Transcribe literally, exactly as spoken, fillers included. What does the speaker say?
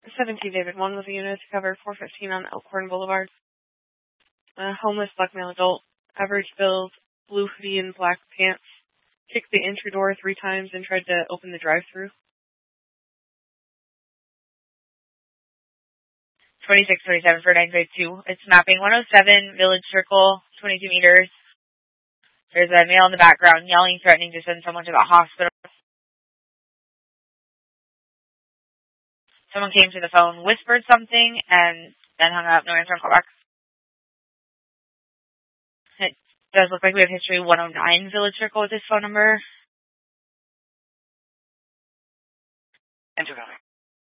seventeen David one was a unit to cover four fifteen on Elkhorn Boulevard. A homeless black male adult, average build, blue hoodie and black pants, kicked the entry door three times and tried to open the drive-thru. twenty-six twenty-seven for nine five two. It's mapping one oh seven, Village Circle, twenty-two meters. There's a male in the background yelling, threatening to send someone to the hospital. Someone came to the phone, whispered something, and then hung up. No answer, call back. It does look like we have history one oh nine Village Circle with this phone number. Enter calling.